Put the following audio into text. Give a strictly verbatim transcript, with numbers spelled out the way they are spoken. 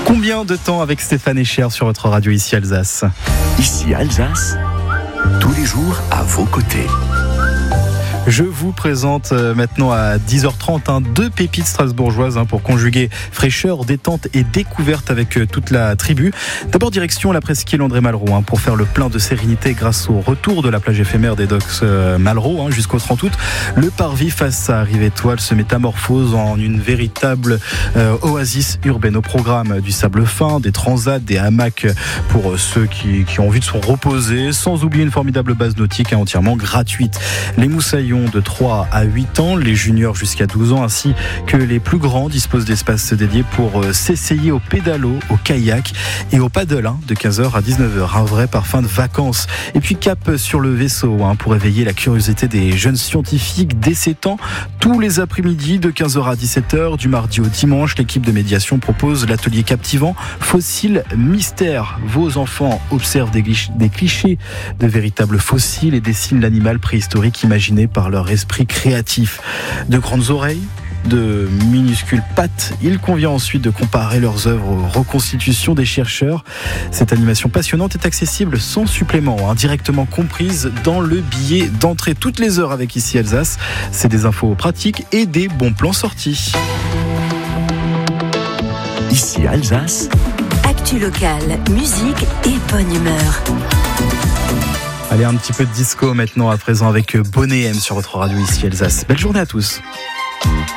Combien de temps avec Stéphane Echer sur votre radio ici Alsace? Ici Alsace, tous les jours à vos côtés. Je vous présente maintenant à dix heures trente hein, deux pépites strasbourgeoises hein, pour conjuguer fraîcheur, détente et découverte avec toute la tribu. D'abord direction la presqu'île André Malraux hein, pour faire le plein de sérénité grâce au retour de la plage éphémère des docks euh, Malraux hein, jusqu'au trente août. Le parvis face à Rive-Étoile se métamorphose en une véritable euh, oasis urbaine au programme du sable fin, des transats, des hamacs pour ceux qui, qui ont envie de se reposer, sans oublier une formidable base nautique hein, entièrement gratuite. Les moussaillons de trois à huit ans, les juniors jusqu'à douze ans, ainsi que les plus grands disposent d'espaces dédiés pour s'essayer au pédalo, au kayak et au paddle hein, de quinze heures à dix-neuf heures. Un vrai parfum de vacances. Et puis cap sur le vaisseau hein, pour éveiller la curiosité des jeunes scientifiques dès sept ans. Tous les après-midi de quinze heures à dix-sept heures, du mardi au dimanche, l'équipe de médiation propose l'atelier captivant Fossiles Mystères. Vos enfants observent des, glich- des clichés de véritables fossiles et dessinent l'animal préhistorique imaginé par leur esprit créatif. De grandes oreilles, de minuscules pattes, il convient ensuite de comparer leurs œuvres aux reconstitutions des chercheurs. Cette animation passionnante est accessible sans supplément, hein, directement comprise dans le billet d'entrée. Toutes les heures avec ici Alsace, c'est des infos pratiques et des bons plans sortis. Ici Alsace, actu locale, musique et bonne humeur. Allez, un petit peu de disco maintenant à présent avec Bonnet M sur votre radio ici Alsace. Belle journée à tous.